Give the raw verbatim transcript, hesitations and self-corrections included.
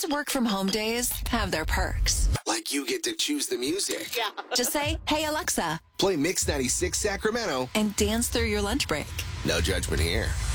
work from home days have their perks. Like you get to choose the music. Yeah. Just say, hey, Alexa, Play Mix ninety-six Sacramento. and dance through your lunch break. No judgment here.